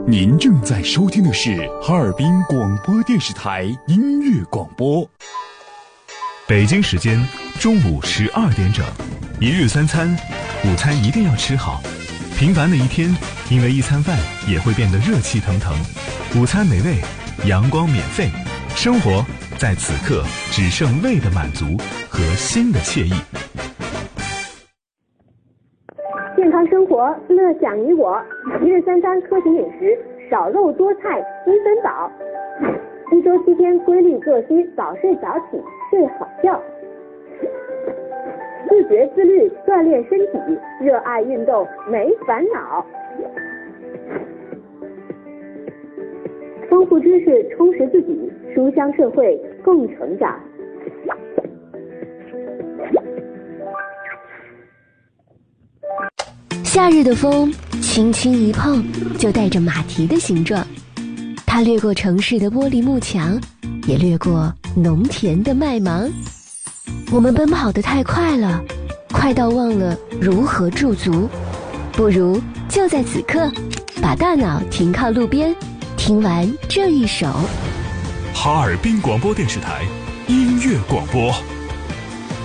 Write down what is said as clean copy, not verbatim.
您正在收听的是哈尔滨广播电视台音乐广播。 北京时间中午12点整，一日三餐，午餐一定要吃好。平凡的一天，因为一餐饭也会变得热气腾腾。午餐美味，阳光免费，生活在此刻只剩胃的满足和心的惬意。 健康生活，乐享你我。一日三餐科学饮食，少肉多菜，七分饱。一周7天规律作息，早睡早起，睡好觉。自觉自律，锻炼身体，热爱运动，没烦恼。丰富知识，充实自己，书香社会，共成长。 夏日的风轻轻一碰，就带着马蹄的形状。它掠过城市的玻璃幕墙，也掠过农田的麦芒。我们奔跑得太快了，快到忘了如何驻足。不如就在此刻，把大脑停靠路边，听完这一首。 哈尔滨广播电视台音乐广播。